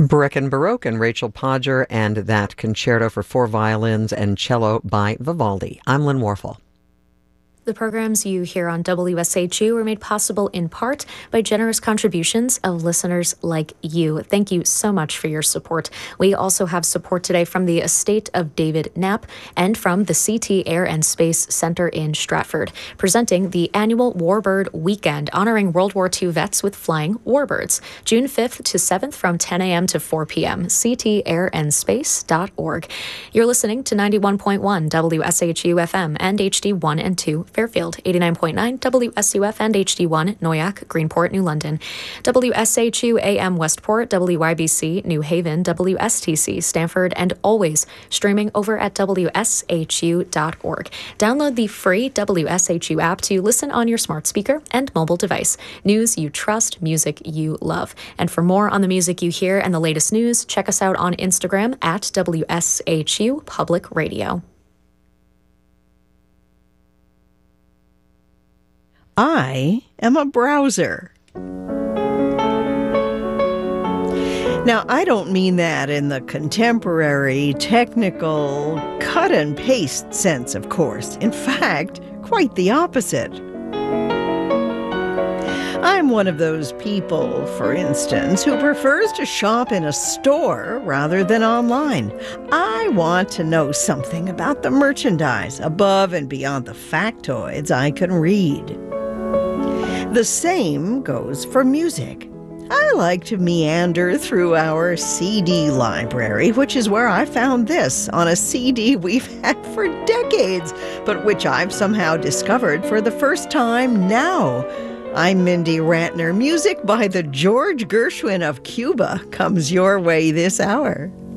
Brecken Baroque and Rachel Podger, and that concerto for four violins and cello by Vivaldi. I'm Lynn Warfel. The programs you hear on WSHU are made possible in part by generous contributions of listeners like you. Thank you so much for your support. We also have support today from the estate of David Knapp and from the CT Air and Space Center in Stratford, presenting the annual Warbird Weekend, honoring World War II vets with flying warbirds. June 5th to 7th from 10 a.m. to 4 p.m. ctairandspace.org. You're listening to 91.1 WSHU FM and HD1 and 2 Fairfield, 89.9 WSUF and HD1 Noyak, Greenport, New London, WSHU AM Westport, WYBC New Haven, WSTC Stanford, and always streaming over at WSHU.org. Download the free WSHU app to listen on your smart speaker and mobile device. News you trust, music you love. And for more on the music you hear and the latest news, check us out on Instagram at WSHU Public Radio. I am a browser. Now, I don't mean that in the contemporary, technical, cut and paste sense, of course. In fact, quite the opposite. I'm one of those people, for instance, who prefers to shop in a store rather than online. I want to know something about the merchandise above and beyond the factoids I can read. The same goes for music. I like to meander through our CD library, which is where I found this on a CD we've had for decades, but which I've somehow discovered for the first time now. I'm Mindy Rantner. Music by the George Gershwin of Cuba comes your way this hour.